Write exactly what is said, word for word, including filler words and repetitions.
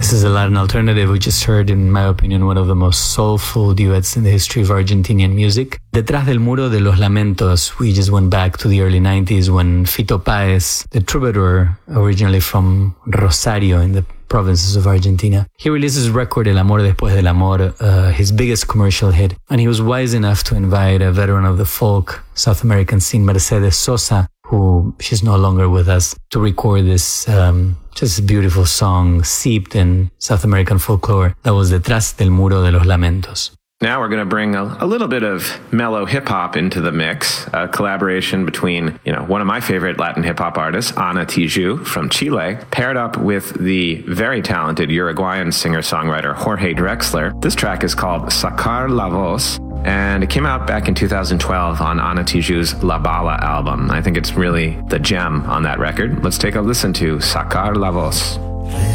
This is a Latin alternative. We just heard, in my opinion, one of the most soulful duets in the history of Argentinian music. Detrás del Muro de los Lamentos, we just went back to the early nineties when Fito Páez, the troubadour, originally from Rosario in the provinces of Argentina, he released his record El Amor Después del Amor, uh, his biggest commercial hit. And he was wise enough to invite a veteran of the folk South American scene, Mercedes Sosa, who she's no longer with us, to record this um, just beautiful song seeped in South American folklore that was Detrás del Muro de los Lamentos. Now we're going to bring a, a little bit of mellow hip-hop into the mix, a collaboration between, you know, one of my favorite Latin hip-hop artists, Ana Tijoux from Chile, paired up with the very talented Uruguayan singer-songwriter Jorge Drexler. This track is called Sacar la Voz, and it came out back in two thousand twelve on Ana Tijoux's La Bala album. I think it's really the gem on that record. Let's take a listen to Sacar la Voz.